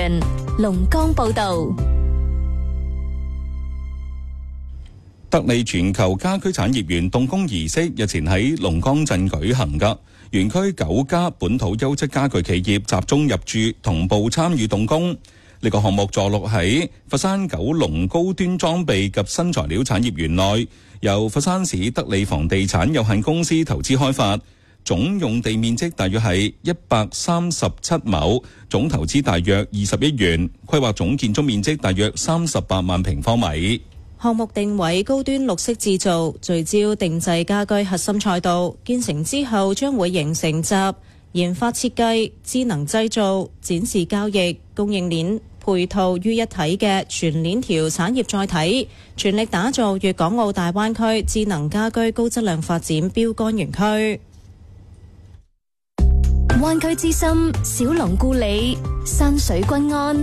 人龍江報道。 德利全球家居產業園動工儀式日前喺龍崗鎮舉行㗎，園區9家本土優質家具企業集中入駐，同步參與動工。呢個項目坐落喺佛山九龍高端裝備及新材料產業園內，由佛山市德利房地產有限公司投資開發，總用地面積大約係137畝，總投資大約20億元，規劃總建築面積大約38萬平方米。 項目定位高端綠色製造，聚焦定製家居核心賽道。建成之後將會形成集研發設計、智能製造、展示交易、供應鏈配套於一體嘅全鏈條產業載體，全力打造粵港澳大灣區智能家居高質量發展標杆園區。 灣區之心，小龍故里，山水均安。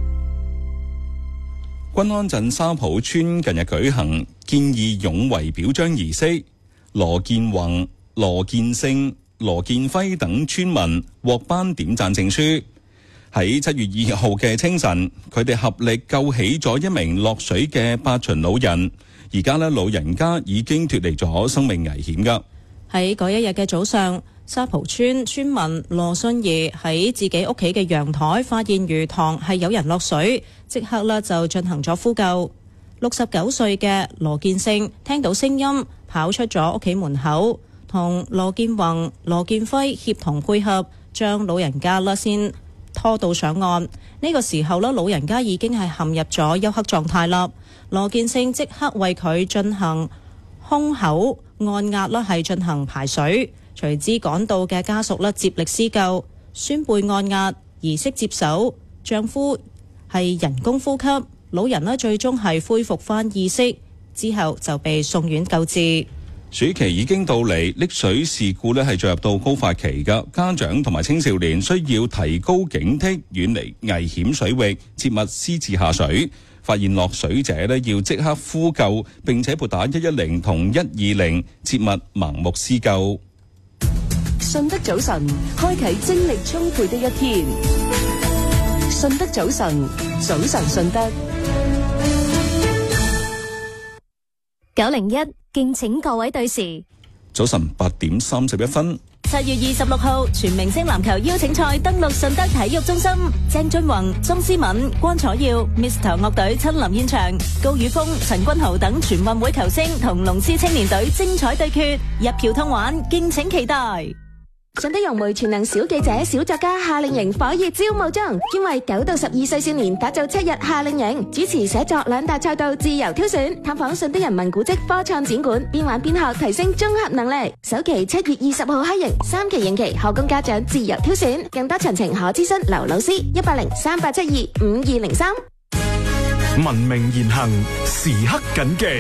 均安鎮沙浦村近日舉行見義勇為表彰儀式，羅建宏、羅建勝、羅建輝等村民獲頒點讚證書。喺7月2號嘅清晨，佢哋合力救起咗一名落水嘅8旬老人，而家老人家已經脫離咗生命危險㗎。 喺嗰一日嘅早上，沙浦村村民羅信儀喺自己屋企嘅陽台發現魚塘係有人落水，即刻就進行咗呼救。69歲嘅羅建勝聽到聲音跑出咗屋企門口，同羅建宏、羅建輝協同配合，將老人家先拖到上岸。呢個時候老人家已經係陷入咗休克狀態啦。羅建勝即刻為佢進行胸口按壓係進行排水，隨之趕到嘅家屬接力施救，宣背按壓，儀式接手，丈夫係人工呼吸，老人最終係恢復翻意識，之後就被送院救治。 暑期已經到嚟，溺水事故係進入到高發期㗎，家長同埋青少年需要提高警惕，遠離危險水域，切勿私自下水。發現落水者要即刻呼救，並且撥打110同120，切勿盲目施救。 順德早晨，開啟精力充沛的一天。順德早晨，早晨順德。 901，敬請各位對時。 早晨8點31分。 7月26號，全明星籃球邀請賽登陸順德體育中心，鄭俊弘、鐘思敏、關楚耀、Mr. 樂隊親臨現場，高宇峰、陳君豪等全運會球星同龍獅青年隊精彩對決，一票通玩，敬請期待。 順德融媒全能小記者、小作家夏令營火熱招募中，專為9到12歲少年打造7日夏令營，主持寫作2大賽道自由挑選，探訪順德人文古蹟科創展館，邊玩邊學提升綜合能力。首期7月20號開營，3期延期，可供家長自由挑選。更多詳情可諮詢劉老師18038725203。 文明言行，時刻謹記。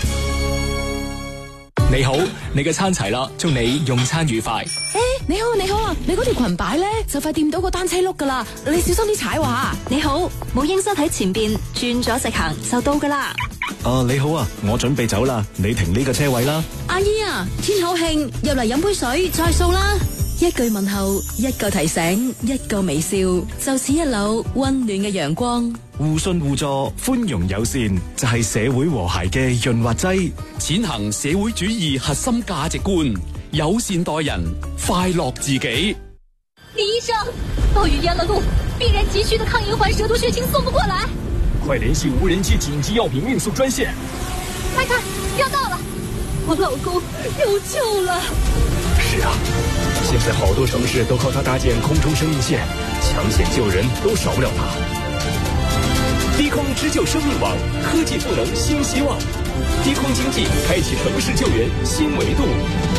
你好，你嘅餐齊啦，祝你用餐愉快。 你好啊，你嗰條裙擺咧就快掂到個單車轆噶啦，你小心啲踩話。 你好，母嬰室喺前邊，轉咗直行就到噶啦。 你好啊，我準備走啦，你停呢個車位啦。 阿姨啊，天好慶，入嚟飲杯水再掃啦。一句問候，一個提醒，一個微笑，就似一縷溫暖嘅陽光。 互信互助，寬容友善，就係社會和諧嘅潤滑劑。 踐行社會主義核心價值觀，友善待人，快樂自己。 李醫生，暴雨淹了路，病人急需的抗银環蛇毒血清送不過來， 快聯繫無人機緊急藥品運送專線。 快看，要到了，我老公有救了。 是啊，現在好多城市都靠它搭建空中生命線，搶險救人都少不了它。低空支救生命網，科技賦能新希望。低空經濟開啟城市救援新維度。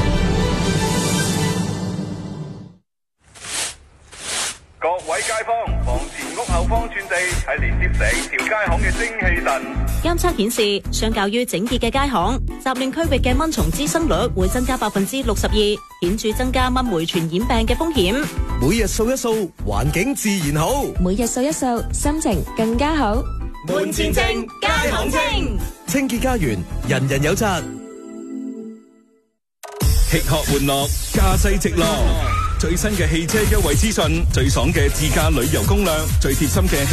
各位街坊，房前屋後方轉地係連接成條街巷嘅精氣神。 監測顯示，相較於整潔嘅街巷，雜亂區域嘅蚊蟲滋生率會增加62%，顯著增加蚊媒傳染病嘅風險。 每日掃一掃，環境自然好； 每日掃一掃，心情更加好。 門前正，街巷清， 清潔家園，人人有責。 吃喝玩樂，駕駛直落。最新嘅汽車優惠資訊，最爽嘅自駕旅遊攻略，最貼心嘅